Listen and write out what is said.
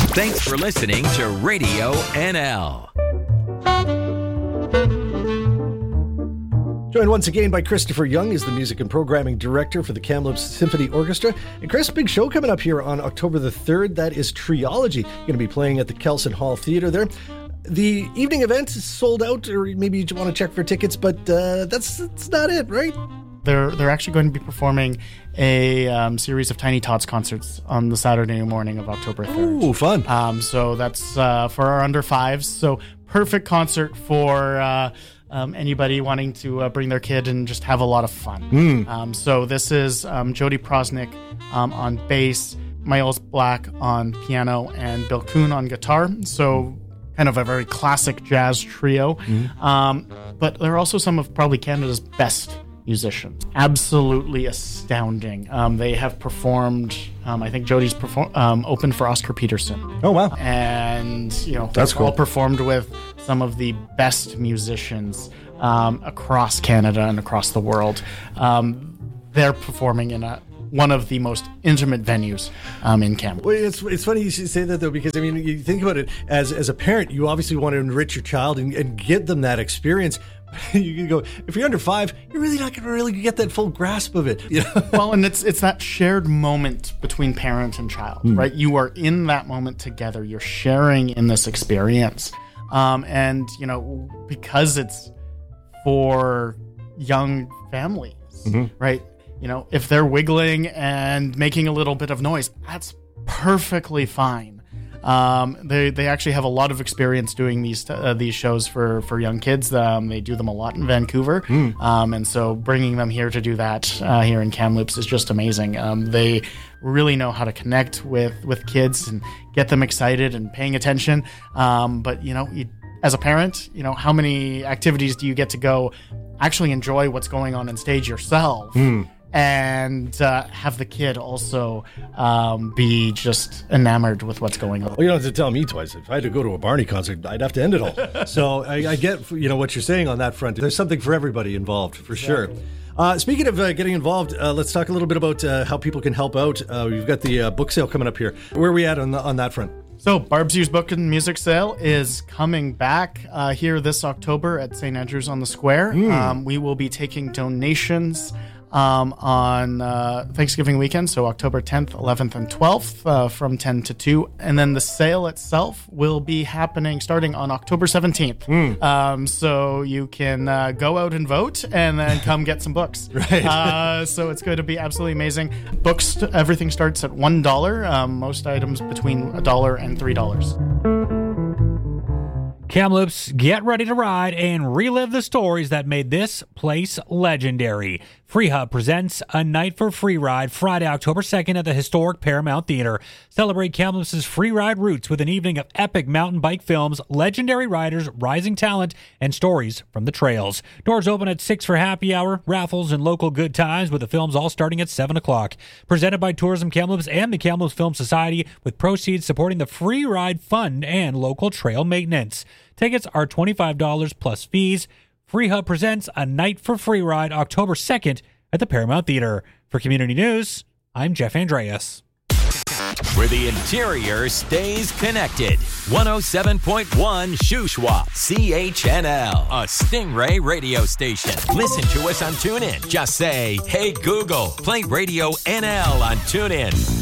Thanks for listening to Radio NL. Joined once again by Christopher Young, is the music and programming director for the Kamloops Symphony Orchestra. And Chris, big show coming up here on October the 3rd. That is Triology. Going to be playing at the Kelson Hall Theatre there. The evening event is sold out, or maybe you want to check for tickets, but that's not it, right? They're actually going to be performing a series of Tiny Tots concerts on the Saturday morning of October 3rd. Ooh, fun. So that's for our under fives. So perfect concert for anybody wanting to bring their kid and just have a lot of fun. So this is Jody Prosnick on bass, Miles Black on piano, and Bill Kuhn on guitar. So kind of a very classic jazz trio. But they're also some of probably Canada's best musicians. Absolutely astounding. They have performed, I think Jody's opened for Oscar Peterson. Oh, wow. And, that's cool. All performed with some of the best musicians across Canada and across the world. They're performing in one of the most intimate venues in Kamloops. Well, it's funny you should say that, though, because, I mean, you think about it, as a parent, you obviously want to enrich your child and get them that experience. You go, if you're under 5, you're really not going to really get that full grasp of it. Well, and it's that shared moment between parent and child, right? You are in that moment together. You're sharing in this experience. And, because it's for young families, right? If they're wiggling and making a little bit of noise, that's perfectly fine. They actually have a lot of experience doing these shows for young kids. They do them a lot in Vancouver, and so bringing them here to do that here in Kamloops is just amazing. They really know how to connect with kids and get them excited and paying attention. But as a parent, how many activities do you get to go actually enjoy what's going on stage yourself? And have the kid also be just enamored with what's going on. Well, you don't have to tell me twice. If I had to go to a Barney concert, I'd have to end it all. So I get what you're saying on that front. There's something for everybody involved, for sure. Speaking of getting involved, let's talk a little bit about how people can help out. We've got the book sale coming up here. Where are we at on that front? So Barb's Used Book and Music Sale is coming back here this October at St. Andrews on the Square. We will be taking donations on Thanksgiving weekend, so October 10th, 11th, and 12th from 10 to 2. And then the sale itself will be happening starting on October 17th. So you can go out and vote and then come get some books. Right. So it's going to be absolutely amazing. Books, everything starts at $1. Most items between $1 and $3. Kamloops, get ready to ride and relive the stories that made this place legendary. FreeHub presents A Night for Free Ride Friday, October 2nd at the historic Paramount Theater. Celebrate Kamloops' free ride roots with an evening of epic mountain bike films, legendary riders, rising talent, and stories from the trails. Doors open at 6 for happy hour, raffles, and local good times, with the films all starting at 7 o'clock. Presented by Tourism Kamloops and the Kamloops Film Society, with proceeds supporting the Free Ride Fund and local trail maintenance. Tickets are $25 plus fees. FreeHub presents A Night for Free Ride October 2nd at the Paramount Theater. For Community News, I'm Jeff Andreas. Where the interior stays connected. 107.1 Shuswap, CHNL, a Stingray radio station. Listen to us on TuneIn. Just say, hey Google, play Radio NL on TuneIn.